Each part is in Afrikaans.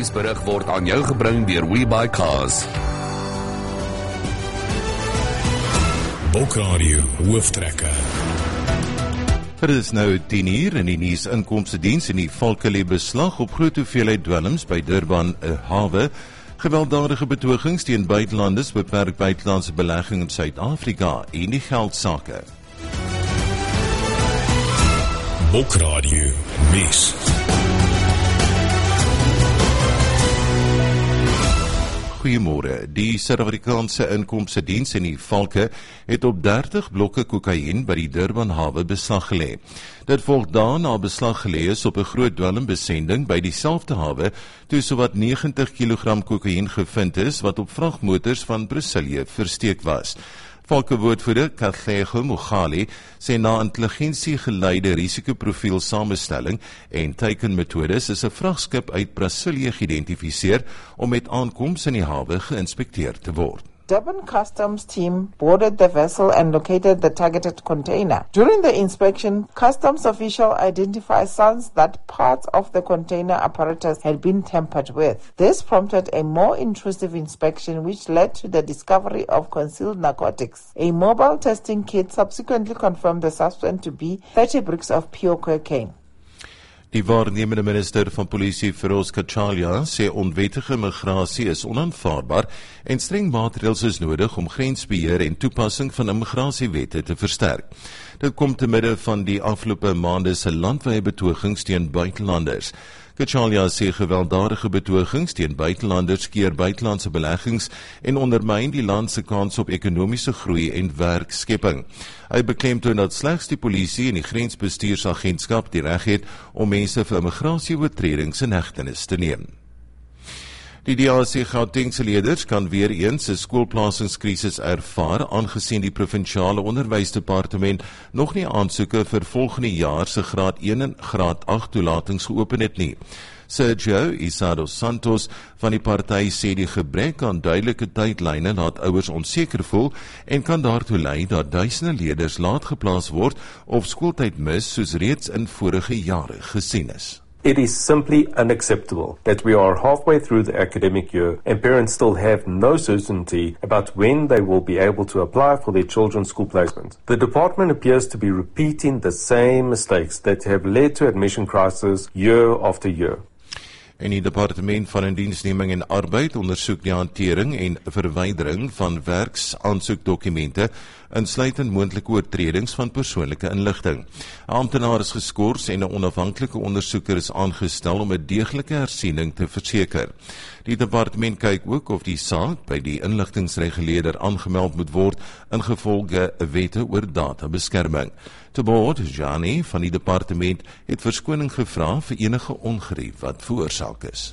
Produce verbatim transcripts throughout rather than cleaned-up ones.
nuusberig word aan jou gebring deur WeBuyCars. Bokradio hooftrekker. Dit is nou tien uur in die nuusinkomstediens en die valke lê beslag op groot hoeveelheid dwelms by Durban hawe. Gewelddadige betogings teen buitelanders beperk buitelandse belegging in Suid-Afrika en die geldsake. Bokradio nuus. Goeiemôre. Die Suid-Afrikaanse Inkomstediens en die valke het op dertig blokke kokaïen by die Durban hawe beslag gelê. Dit volg daarna beslag gelê is op 'n groot dwelmbesending by dieselfde hawe toe sowat negentig kilogram kokaïen gevind is wat op vragmotors van Brasilia versteek was. Valke-woordvoerder Katlego Mogale sê na intelligensie-geleide risikoprofiel samestelling en teikenmetodes is 'n vragskip uit Brasilia geïdentifiseer om met aankoms in die hawe geïnspekteer te word. Durban Customs team boarded the vessel and located the targeted container. During the inspection, customs official identified signs that parts of the container apparatus had been tampered with. This prompted a more intrusive inspection which led to the discovery of concealed narcotics. A mobile testing kit subsequently confirmed the substance to be thirty bricks of pure cocaine. Die waarnemende minister van polisie, Feroz Kachalia, sê onwettige migrasie is onaanvaarbaar en streng maatreëls is nodig om grensbeheer en toepassing van immigrasiewette te versterk. Dit kom te midde van die afgelope maande se landwyse betogings teen buitelanders. Kachalia sê gewelddadige betogings teen buitelanders keer buitelandse beleggings en ondermyn die land se kans op ekonomiese groei en werkskepping. Hy beklemtoon dat slegs die polisie en die grensbestuursagentskap die reg het om mense vir immigrasieoortredings in hegtenis te neem. Die D A C Gautengse leerders kan weer eens 'n skoolplasingskrisis ervaar, aangesien die provinsiale onderwysdepartement nog nie aansoeke vir volgende jaar se graad een en graad agt toelatings geopen het nie. Sergio Isado Santos van die party sê die gebrek aan duidelike tydlyne laat ouers onseker voel en kan daartoe lei dat duisende leerders laat geplaas word of skooltyd mis soos reeds in vorige jare gesien is. It is simply unacceptable that we are halfway through the academic year and parents still have no certainty about when they will be able to apply for their children's school placement. The department appears to be repeating the same mistakes that have led to admission crises year after year. En die departement van indiensneming en arbeid ondersoek die hantering en verwydering van werksaansoekdokumente insluitend moontlike oortredings van persoonlike inligting. 'n Amptenaar is geskort en 'n onafhanklike ondersoeker is aangestel om 'n deeglike hersiening te verseker. Die departement kyk ook of die saak by die inligtingsreguleerder aangemeld moet word ingevolge wette oor databeskerming. Teboord Jani van die departement het verskoning gevra vir enige ongerief wat veroorsaak is.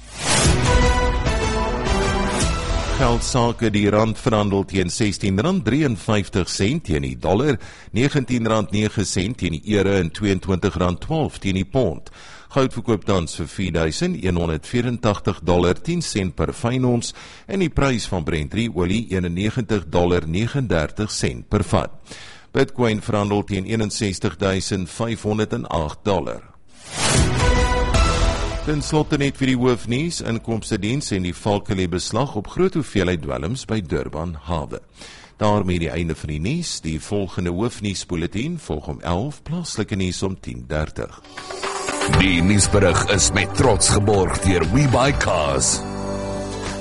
Geldsake, die rand verhandel teen sestien rand drieënvyftig sent teen die dollar, negentien rand nege sent teen die euro en tweeëntwintig rand twaalf teen die pond. Goud verkoop tans vir vier duisend honderd vyerentagtig dollar tien sent per fyn ons en die prys van Brent olie eenennegentig dollar negenendertig sent per vat. Bitcoin verhandel teen eenensestig duisend vyfhonderd agt dollar. Ten slotte net vir die hoofnuus, inkomstediens en die valke lê beslag op groot hoeveelheid dwelms by Durban hawe. Daarmee die einde van die nuus, die volgende hoofnuusbulletin volg om elf, plaaslike nuus om tien dertig. Die nuusberig is met trots geborg deur WeBuyCars.